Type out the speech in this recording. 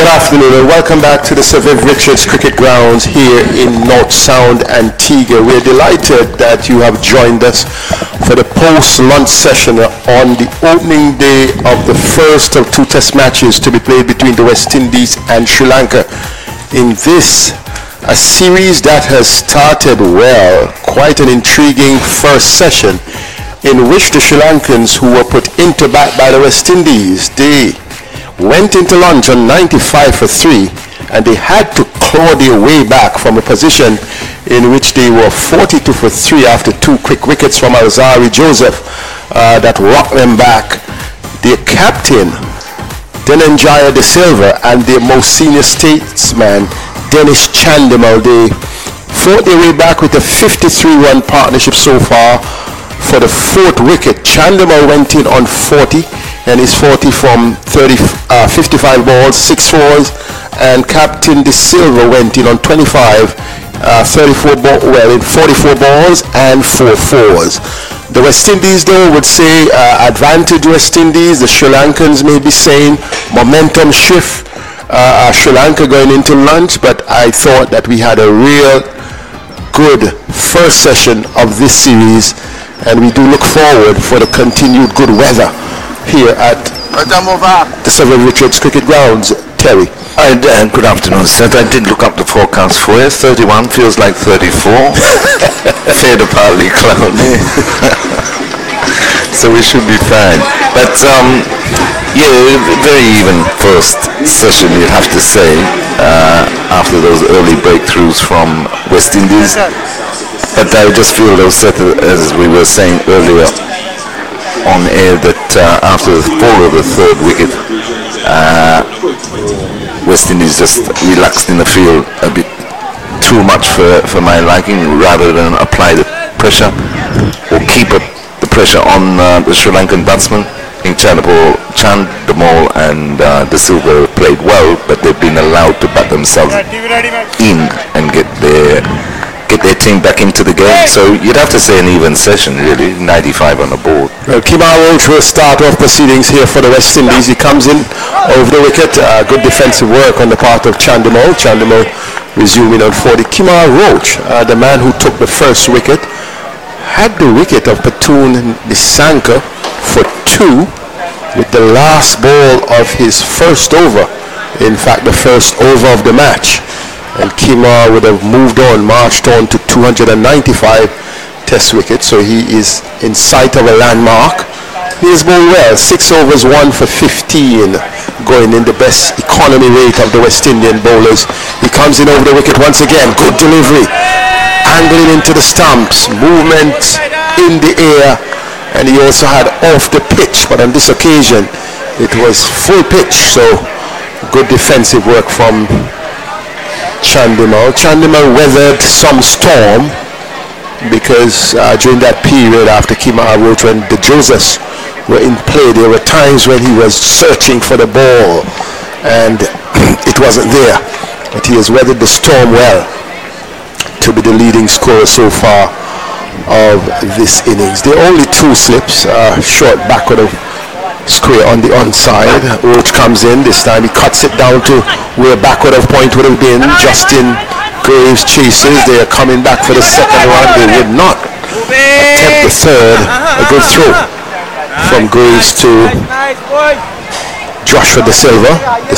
afternoon and welcome back to the Sir Viv Richards Cricket Grounds here in North Sound, Antigua. We're delighted that you have joined us for the post-lunch session on the opening day of the first of two test matches to be played between the West Indies and Sri Lanka. In this, a series that has started well, quite an intriguing first session in which the Sri Lankans, who were put into bat by the West Indies, they went into lunch on 95 for 3 and they had to claw their way back from a position in which they were 42 for 3 after two quick wickets from Alzarri Joseph that rocked them back. Their captain, Dhananjaya De Silva, and their most senior statesman, Dennis Chandimal, they fought their way back with a 53-run partnership so far. For the fourth wicket, Chandimal went in on 40, and is 40 from 55 balls, 6 fours, and Captain De Silva went in on 25, 44 balls and 4 fours. The West Indies, though, would say advantage West Indies. The Sri Lankans may be saying momentum shift, Sri Lanka going into lunch, but I thought that we had a real good first session of this series, and we do look forward for the continued good weather here at the Sir Viv Richards Cricket Grounds. Terry. Good afternoon, sir. I did look up the forecast for you. 31 feels like 34. Fair to partly cloudy. So we should be fine. But yeah, very even first session, you'd have to say, after those early breakthroughs from West Indies. But I just feel those set, as we were saying earlier on air, that after the fall of the third wicket, West Indies just relaxed in the field a bit too much for my liking, rather than apply the pressure or keep the pressure on the Sri Lankan batsmen. I think Chandimal and De Silva played well, but they've been allowed to bat themselves in and get their team back into the game. So you'd have to say an even session, really. 95 on the board. Well, Kemar Roach will start off proceedings here for the West Indies. He comes in over the wicket. Good defensive work on the part of Chandimal. Chandimal resuming on 40. Kemar Roach, the man who took the first wicket, had the wicket of Pathum Nissanka for 2 with the last ball of his first over. In fact, the first over of the match. And Kemar would have moved on, marched on to 295 test wickets, so he is in sight of a landmark. He has bowled well, 6 overs, 1 for 15, going in the best economy rate of the West Indian bowlers. He comes in over the wicket once again, good delivery, angling into the stumps, movement in the air, and he also had off the pitch, but on this occasion it was full pitch, so good defensive work from Chandimal. Chandimal weathered some storm because during that period after Kemar Roach, when the Josephs were in play, there were times when he was searching for the ball and it wasn't there, but he has weathered the storm well to be the leading scorer so far of this innings. There are only 2 slips, short backward of square on the onside. Roach comes in, this time he cuts it down to where backward of point would have been. Justin Graves chases, they are coming back for the second one. They would not attempt the third. A good throw from Graves to Joshua De Silva. De